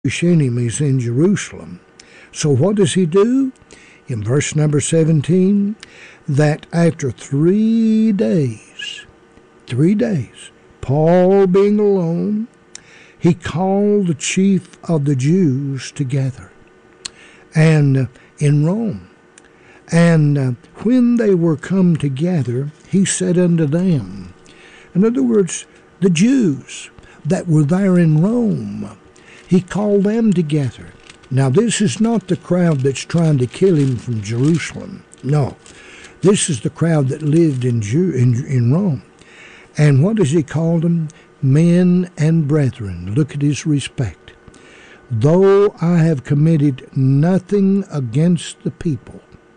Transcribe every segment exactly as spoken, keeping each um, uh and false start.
Jewish enemies in Jerusalem. So what does he do? In verse number seventeen, that after three days, three days, Paul being alone, he called the chief of the Jews together, and uh, in Rome. And uh, when they were come together, he said unto them, in other words, the Jews that were there in Rome, he called them together. Now, this is not the crowd that's trying to kill him from Jerusalem. No, this is the crowd that lived in, Jew, in, in Rome. And what does he call them? Men and brethren. Look at his respect. Though I have committed nothing against the people,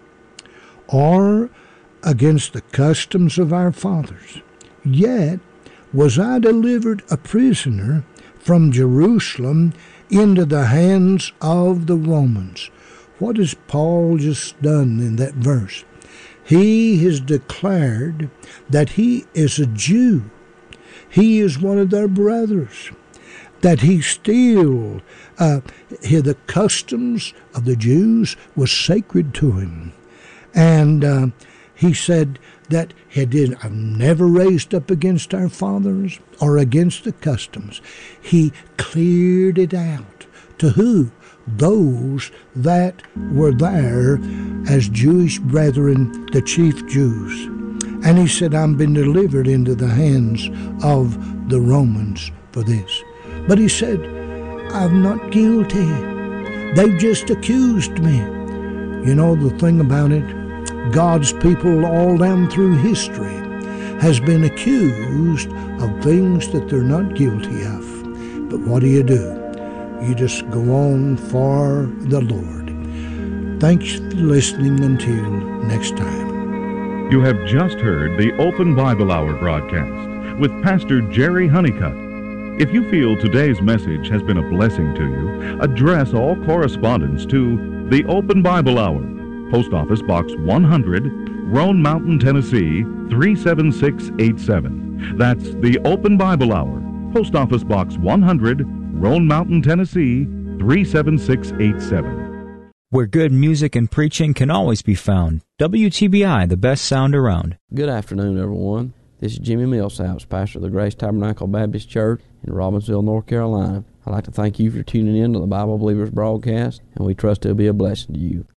or against the customs of our fathers, yet was I delivered a prisoner from Jerusalem into the hands of the Romans. What has Paul just done in that verse? He has declared that he is a Jew. He is one of their brothers. That he still, uh, the customs of the Jews was sacred to him. And uh, he said that he did, I've never raised up against our fathers or against the customs. He cleared it out. To who? Those that were there as Jewish brethren, the chief Jews. And he said, I've been delivered into the hands of the Romans for this. But he said, I'm not guilty. They've just accused me. You know the thing about it? God's people all down through history has been accused of things that they're not guilty of. But what do you do? You just go on for the Lord. Thanks for listening until next time. You have just heard the Open Bible Hour broadcast with Pastor Jerry Honeycutt. If you feel today's message has been a blessing to you, address all correspondence to the Open Bible Hour, Post Office Box one hundred, Roan Mountain, Tennessee, three seven six eight seven. That's the Open Bible Hour, Post Office Box one hundred, Roan Mountain, Tennessee, three seven six eight seven. Where good music and preaching can always be found. W T B I, the best sound around. Good afternoon, everyone. This is Jimmy Millsaps, pastor of the Grace Tabernacle Baptist Church in Robbinsville, North Carolina. I'd like to thank you for tuning in to the Bible Believers broadcast, and we trust it'll be a blessing to you.